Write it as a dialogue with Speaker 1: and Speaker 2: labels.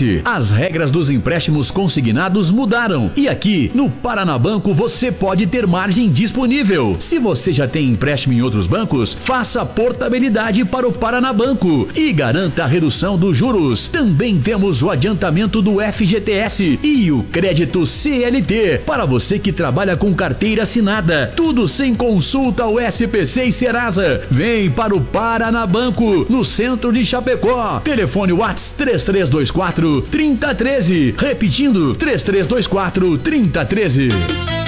Speaker 1: FGTS. As regras dos empréstimos consignados mudaram e aqui no Paranabanco você pode ter margem disponível. Se você já tem empréstimo em outros bancos, faça portabilidade para o Paranabanco e garanta a redução dos juros. Também temos o adiantamento do FGTS e o crédito CLT para você que trabalha com carteira assinada. Tudo sem consulta ao SPC e Serasa. Vem para o Paranabanco, no centro de Chapecó. Telefone WhatsApp 3324-3013. Repetindo, 3324-3013.